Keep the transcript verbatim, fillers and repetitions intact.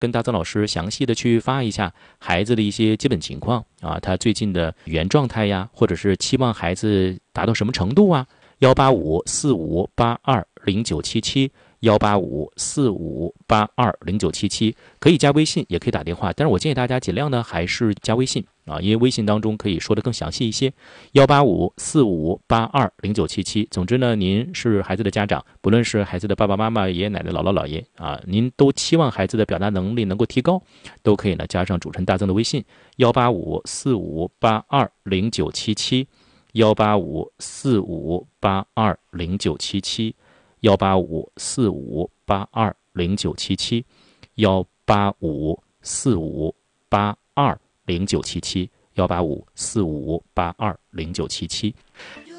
跟大曾老师详细的去发一下孩子的一些基本情况啊，他最近的语言状态呀，或者是期望孩子达到什么程度啊。幺八五四五八二零九七七，幺八五四五八二零九七七，可以加微信，也可以打电话，但是我建议大家尽量呢还是加微信啊，因为微信当中可以说的更详细一些。幺八五四五八二零九七七，总之呢，您是孩子的家长，不论是孩子的爸爸妈妈、爷爷奶奶、姥姥姥爷啊，您都期望孩子的表达能力能够提高，都可以呢加上主持人大曾的微信幺八五四五八二零九七七。幺八五四五八二零九七七，幺八五四五八二零九七七，幺八五四五八二零九七七，幺八五四五八二零九七七。